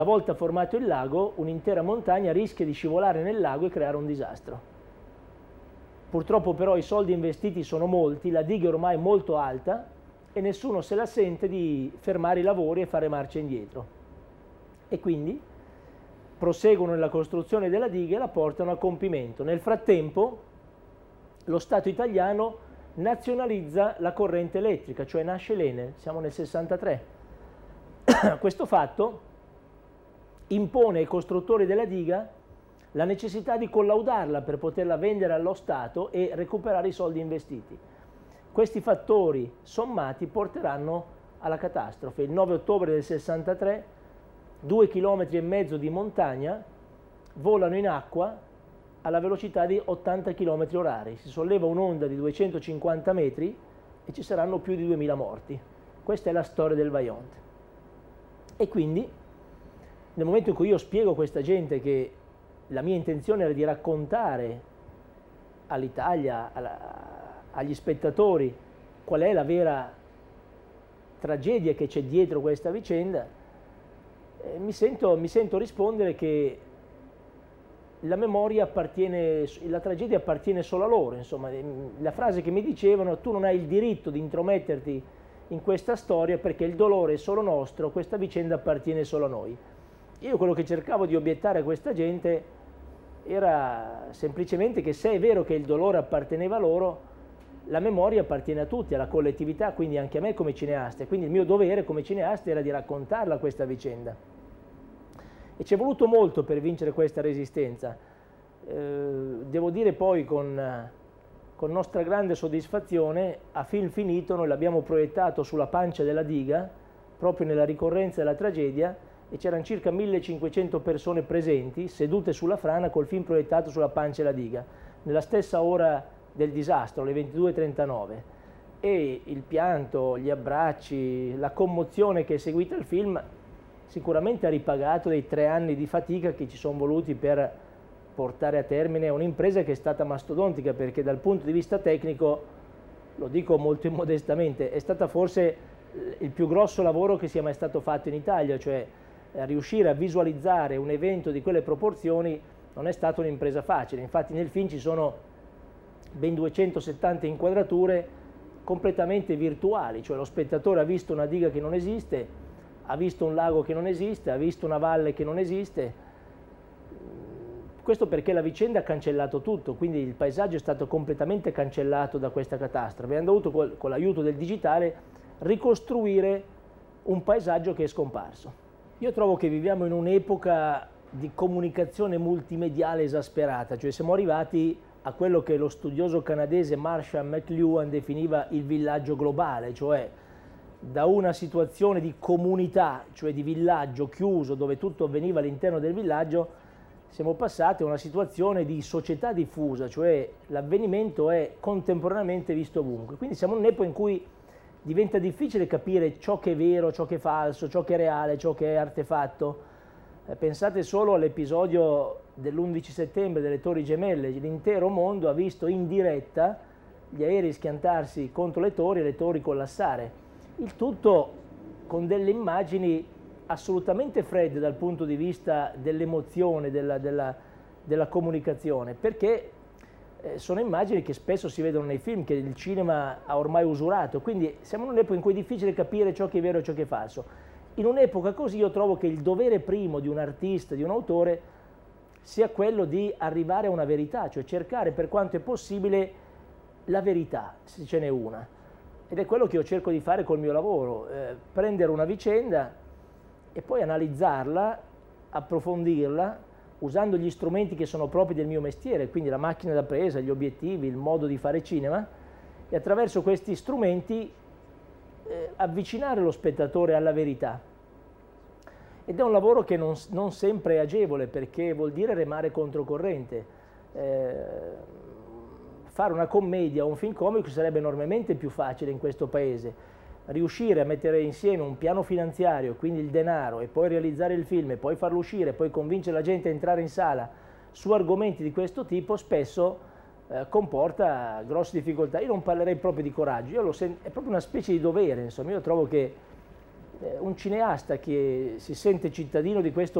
Una volta formato il lago, un'intera montagna rischia di scivolare nel lago e creare un disastro. Purtroppo però i soldi investiti sono molti, la diga è ormai molto alta e nessuno se la sente di fermare i lavori e fare marcia indietro. E quindi proseguono nella costruzione della diga e la portano a compimento. Nel frattempo lo Stato italiano nazionalizza la corrente elettrica, cioè nasce l'Enel, siamo nel 63. Questo fatto impone ai costruttori della diga la necessità di collaudarla per poterla vendere allo Stato e recuperare i soldi investiti. Questi fattori sommati porteranno alla catastrofe. Il 9 ottobre del 63, 2,5 km di montagna volano in acqua alla velocità di 80 km orari. Si solleva un'onda di 250 metri e ci saranno più di 2000 morti. Questa è la storia del Vajont. E quindi, nel momento in cui io spiego a questa gente che la mia intenzione era di raccontare all'Italia, agli spettatori, qual è la vera tragedia che c'è dietro questa vicenda, mi sento rispondere che la tragedia appartiene solo a loro. Insomma, la frase che mi dicevano: tu non hai il diritto di intrometterti in questa storia perché il dolore è solo nostro, questa vicenda appartiene solo a noi. Io quello che cercavo di obiettare a questa gente era semplicemente che, se è vero che il dolore apparteneva a loro, la memoria appartiene a tutti, alla collettività, quindi anche a me come cineasta, e quindi il mio dovere come cineasta era di raccontarla questa vicenda. E ci è voluto molto per vincere questa resistenza. Devo dire poi con nostra grande soddisfazione, a film finito noi l'abbiamo proiettato sulla pancia della diga, proprio nella ricorrenza della tragedia, e c'erano circa 1500 persone presenti, sedute sulla frana col film proiettato sulla pancia della diga, nella stessa ora del disastro, alle 22:39. E il pianto, gli abbracci, la commozione che è seguita al film sicuramente ha ripagato dei 3 anni di fatica che ci sono voluti per portare a termine un'impresa che è stata mastodontica, perché dal punto di vista tecnico, lo dico molto immodestamente, è stata forse il più grosso lavoro che sia mai stato fatto in Italia, cioè riuscire a visualizzare un evento di quelle proporzioni non è stata un'impresa facile. Infatti nel film ci sono ben 270 inquadrature completamente virtuali, cioè lo spettatore ha visto una diga che non esiste, ha visto un lago che non esiste, ha visto una valle che non esiste. Questo perché la vicenda ha cancellato tutto, quindi il paesaggio è stato completamente cancellato da questa catastrofe. Abbiamo dovuto, con l'aiuto del digitale, ricostruire un paesaggio che è scomparso. Io trovo che viviamo in un'epoca di comunicazione multimediale esasperata, cioè siamo arrivati a quello che lo studioso canadese Marshall McLuhan definiva il villaggio globale, cioè da una situazione di comunità, cioè di villaggio chiuso dove tutto avveniva all'interno del villaggio, siamo passati a una situazione di società diffusa, cioè l'avvenimento è contemporaneamente visto ovunque. Quindi siamo in un'epoca in cui diventa difficile capire ciò che è vero, ciò che è falso, ciò che è reale, ciò che è artefatto. Pensate solo all'episodio dell'11 settembre delle Torri Gemelle. L'intero mondo ha visto in diretta gli aerei schiantarsi contro le torri e le torri collassare. Il tutto con delle immagini assolutamente fredde dal punto di vista dell'emozione, della comunicazione, perché sono immagini che spesso si vedono nei film, che il cinema ha ormai usurato. Quindi siamo in un'epoca in cui è difficile capire ciò che è vero e ciò che è falso. In un'epoca così io trovo che il dovere primo di un artista, di un autore, sia quello di arrivare a una verità, cioè cercare per quanto è possibile la verità, se ce n'è una. Ed è quello che io cerco di fare col mio lavoro, prendere una vicenda e poi analizzarla, approfondirla, usando gli strumenti che sono propri del mio mestiere, quindi la macchina da presa, gli obiettivi, il modo di fare cinema, e attraverso questi strumenti avvicinare lo spettatore alla verità. Ed è un lavoro che non sempre è agevole, perché vuol dire remare controcorrente. Fare una commedia o un film comico sarebbe enormemente più facile in questo paese. Riuscire a mettere insieme un piano finanziario, quindi il denaro, e poi realizzare il film, e poi farlo uscire, poi convincere la gente a entrare in sala su argomenti di questo tipo, spesso comporta grosse difficoltà. Io non parlerei proprio di coraggio, è proprio una specie di dovere, insomma. Io trovo che un cineasta che si sente cittadino di questo